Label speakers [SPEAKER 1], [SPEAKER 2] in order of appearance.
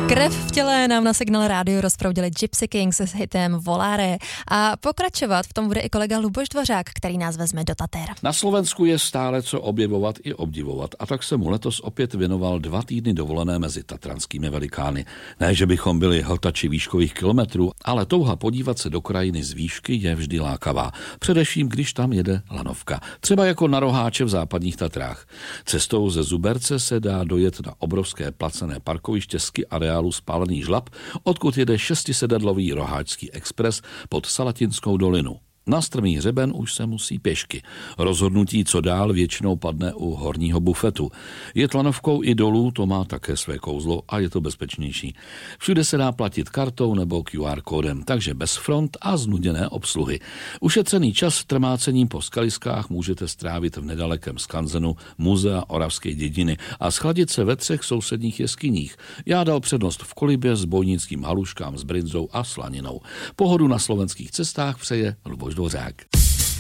[SPEAKER 1] Krev v těle nám na Signál rádiu rozproudili Gypsy Kings s hitem Volare a pokračovat v tom bude i kolega Luboš Dvořák, který nás vezme do Tater.
[SPEAKER 2] Na Slovensku je stále co objevovat i obdivovat a tak se mu letos opět věnoval 2 týdny dovolené mezi tatranskými velikány. Ne, že bychom byli hltači výškových kilometrů, ale touha podívat se do krajiny z výšky je vždy lákavá. Především, když tam jede lanovka. Třeba jako na Roháče v západních Tatrách. Cestou ze Zuberce se dá dojet na obrovské placené parkoviště ski areálu Spálený žlab, odkud jede 6sedadlový roháčský expres pod Salatinskou dolinu. Na strmý hřeben už se musí pěšky. Rozhodnutí, co dál, většinou padne u horního bufetu. Jet lanovkou i dolů, to má také své kouzlo a je to bezpečnější. Všude se dá platit kartou nebo QR kódem, takže bez front a znuděné obsluhy. Ušetřený čas trmácením po skaliskách můžete strávit v nedalekém skanzenu Muzea Oravské dědiny a schladit se ve 3 sousedních jeskyních. Já dal přednost v Kolibě s bojnickým haluškám s brinzou a slaninou. Pohodu na slovenských cestách přeje Luboš Dvořák.